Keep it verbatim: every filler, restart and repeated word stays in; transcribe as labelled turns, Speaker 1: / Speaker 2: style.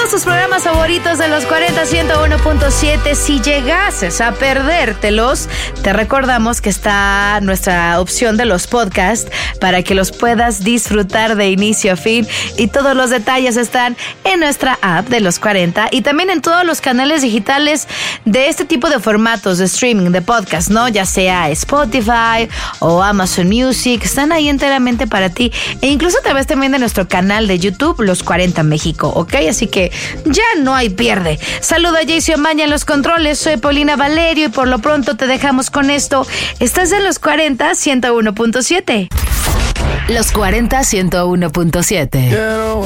Speaker 1: todos tus programas favoritos de los cuarenta ciento uno punto siete. Si llegases a perdértelos, te recordamos que está nuestra opción de los podcasts para que los puedas disfrutar de inicio a fin. Y todos los detalles están en nuestra app de los cuarenta y también en todos los canales digitales de este tipo de formatos de streaming, de podcast, ¿no? Ya sea Spotify o Amazon Music, están ahí enteramente para ti. E incluso a través también de nuestro canal de YouTube, Los cuarenta México, ¿ok? Así que ya no hay pierde. Saludo a Jason Omaña en los controles, soy Paulina Valerio y por lo pronto te dejamos con esto. Estás en Los cuarenta, ciento uno punto siete.
Speaker 2: Los cuarenta, ciento uno punto siete.